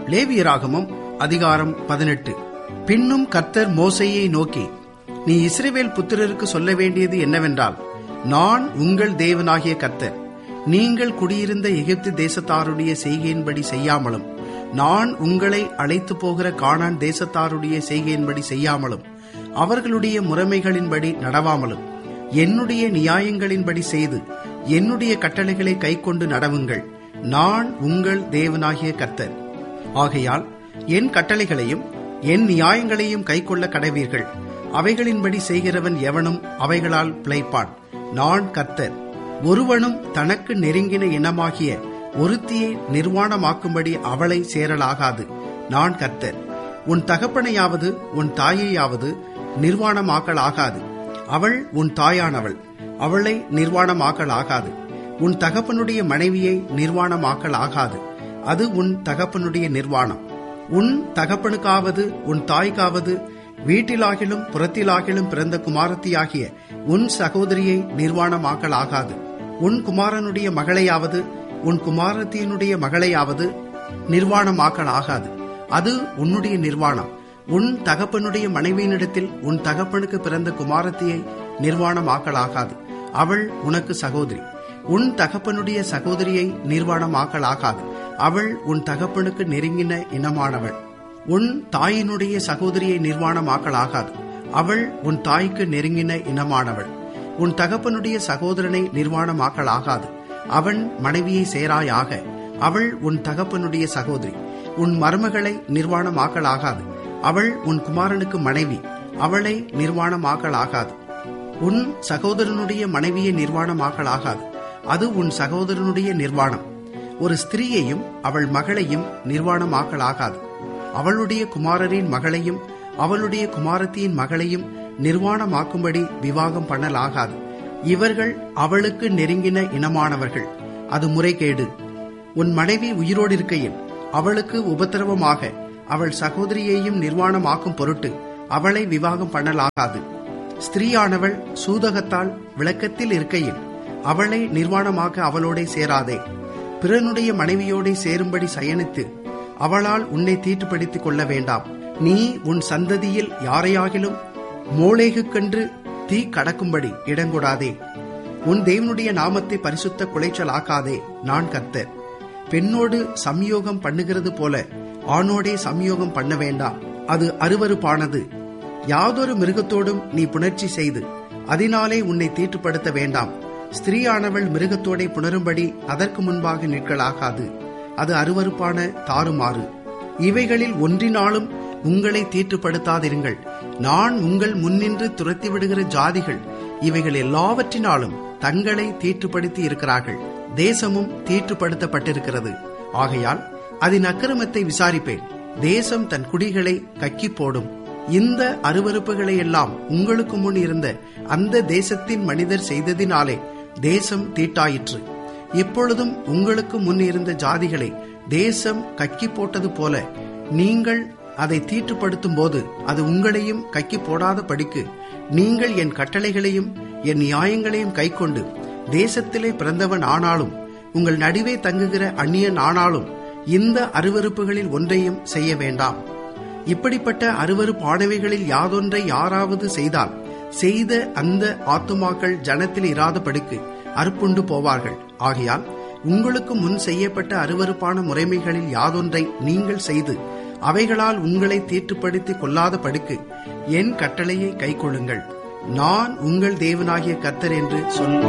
லேவியராகமம் அதிகாரம் 18. பின்னும் கர்த்தர் மோசேயை நோக்கி, நீ இஸ்ரவேல் புத்திரருக்கு சொல்ல வேண்டியது என்னவென்றால், நான் உங்கள் தேவனாகிய கர்த்தர். நீங்கள் குடியிருந்த எகிப்து தேசத்தாருடைய செய்கையின்படி செய்யாமலும், நான் உங்களை அழைத்து போகிற கானான் தேசத்தாருடைய செய்கையின்படி செய்யாமலும், அவர்களுடைய முறைமைகளின்படி நடவாமலும், என்னுடைய நியாயங்களின்படி செய்து என்னுடைய கட்டளைகளை கைக்கொண்டு நடவுங்கள். நான் உங்கள் தேவனாகிய கர்த்தர். ஆகையால் என் கட்டளைகளையும் என் நியாயங்களையும் கைக்கொள்ள கடவீர்கள். அவைகளின்படி செய்கிறவன் எவனும் அவைகளால் பிழைப்பான். நான் கர்த்தர். ஒருவனும் தனக்கு நெருங்கின இனமாகிய ஒருத்தியை நிர்வாணமாக்கும்படி அவளை சேரலாகாது. நான் கர்த்தர். உன் தகப்பனையாவது உன் தாயையாவது நிர்வாணமாக்கலாகாது. அவள் உன் தாயானவள், அவளை நிர்வாணமாக்கலாகாது. உன் தகப்பனுடைய மனைவியை நிர்வாணமாக்கலாகாது. அது உன் தகப்பனுடைய நிர்வாணம். உன் தகப்பனுக்காவது உன் தாய்க்காவது வீட்டிலாகிலும் புறத்திலாகிலும் பிறந்த குமாரத்தியாகிய உன் சகோதரியை நிர்வாணமாக்கலாகாது. உன் குமாரனுடைய மகளையாவது உன் குமாரத்தியினுடைய மகளையாவது நிர்வாணமாக்கலாகாது. அது உன்னுடைய நிர்வாணம். உன் தகப்பனுடைய மனைவியினிடத்தில் உன் தகப்பனுக்கு பிறந்த குமாரத்தியை நிர்வாணமாக்கலாகாது. அவள் உனக்கு சகோதரி. உன் தகப்பனுடைய சகோதரியை நிர்வாணமாக்கலாகாது. அவள் உன் தகப்பனுக்கு நெருங்கின இனமானவள். உன் தாயினுடைய சகோதரியை நிர்வாணமாக்கலாகாது. அவள் உன் தாய்க்கு நெருங்கின இனமானவள். உன் தகப்பனுடைய சகோதரனை நிர்வாணமாக்கலாகாது. அவன் மனைவியை சேராயாக. அவள் உன் தகப்பனுடைய சகோதரி. உன் மருமகளை நிர்வாணமாக்கலாகாது. அவள் உன் குமாரனுக்கு மனைவி. அவளை நிர்வாணமாக்கலாகாது. உன் சகோதரனுடைய மனைவியை நிர்வாணமாக்கலாகாது. அது உன் சகோதரனுடைய நிர்வாணம். ஒரு ஸ்திரீயையும் அவள் மகளையும் நிர்வாணமாக்கலாகாது. அவளுடைய குமாரரின் மகளையும் அவளுடைய குமாரத்தியின் மகளையும் நிர்வாணமாக்கும்படி விவாகம் பண்ணலாகாது. இவர்கள் அவளுக்கு நெருங்கின இனமானவர்கள். அது முறைகேடு. உன் மனைவி உயிரோடு இருக்கையில் அவளுக்கு உபத்திரவமாக அவள் சகோதரியையும் நிர்வாணமாக்கும் பொருட்டு அவளை விவாகம் பண்ணலாகாது. ஸ்திரீயானவள் சூதகத்தால் விளக்கத்தில் இருக்கையில் அவளை நிர்வாணமாக்க அவளோட சேராதே. பிறனுடைய மனைவியோட சேரும்படி சயனித்து அவளால் உன்னை தீட்டுப்படுத்திக் கொள்ள வேண்டாம். நீ உன் சந்ததியில் யாரையாகிலும் மோளேகுக்கென்று தீ கடக்கும்படி இடங்கொடாதே. உன் தேவனுடைய நாமத்தை பரிசுத்த குலைச்சலாக்காதே. நான் கர்த்தர். பெண்ணோடு சம்யோகம் பண்ணுகிறது போல ஆணோடே சம்யோகம் பண்ண வேண்டாம். அது அருவருப்பானது. யாதொரு மிருகத்தோடும் நீ புணர்ச்சி செய்து அதனாலே உன்னை தீட்டுப்படுத்த வேண்டாம். ஸ்திரீயானவள் மிருகத்தோடே புணரும்படி அதற்கு முன்பாக நிற்கலாகாது. அது அருவருப்பான தாறுமாறு. இவைகளில் ஒன்றினாலும் உங்களை தீட்டுப்படுத்தாதிருங்கள். நான் உங்கள் முன்னின்று துரத்திவிடுகிற ஜாதிகள் இவைகள் எல்லாவற்றினாலும் தங்களை தீட்டுப்படுத்தி இருக்கிறார்கள். தேசமும் தீட்டுப்படுத்தப்பட்டிருக்கிறது. ஆகையால் அதன் அக்கிரமத்தை விசாரிப்பேன். தேசம் தன் குடிகளை கக்கி போடும். இந்த அருவருப்புகளை எல்லாம் உங்களுக்கு முன் இருந்த அந்த தேசத்தின் மனிதர் செய்ததினாலே தேசம் தீட்டாயிற்று. இப்பொழுதும் உங்களுக்கு முன் இருந்த ஜாதிகளை தேசம் கக்கி போட்டது போல நீங்கள் அதை தீட்டுப்படுத்தும் போது அது உங்களையும் கக்கி போடாத படிக்கு நீங்கள் என் கட்டளைகளையும் என் நியாயங்களையும் கைக்கொண்டு தேசத்திலே பிறந்தவன் ஆனாலும் உங்கள் நடுவே தங்குகிற அந்நியன் ஆனாலும் இந்த அருவருப்புகளில் ஒன்றையும் செய்ய வேண்டாம். இப்படிப்பட்ட அருவருப்பானவைகளில் யாதொன்றை யாராவது செய்தால் செய்த அந்த ஆத்துமாக்கள் ஜனத்தில் இராதபடிக்கு அறுப்புண்டு போவார்கள். ஆகையால் உங்களுக்கு முன் செய்யப்பட்ட அருவருப்பான முறைமைகளில் யாதொன்றை நீங்கள் செய்து அவைகளால் உங்களை தீட்டுப்படுத்தி கொள்ளாத படுக்கு என் கட்டளையை கைக்கொள்ளுங்கள். நான் உங்கள் தேவனாகிய கர்த்தர் என்று சொல்.